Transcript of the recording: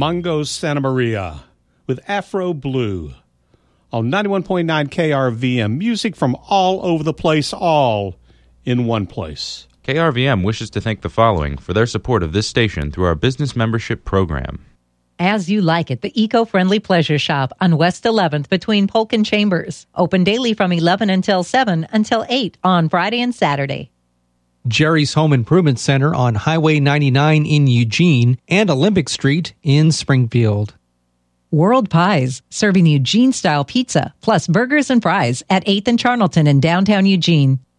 Mongo Santa Maria with Afro Blue on 91.9 KRVM. Music from all over the place, all in one place. KRVM wishes to thank the following for their support of this station through our business membership program. As You Like It, the eco-friendly pleasure shop on West 11th between Polk and Chambers. Open daily from 11 until 7 until 8 on Friday and Saturday. Jerry's Home Improvement Center on Highway 99 in Eugene and Olympic Street in Springfield. World Pies, serving Eugene-style pizza, plus burgers and fries at 8th and Charnelton in downtown Eugene.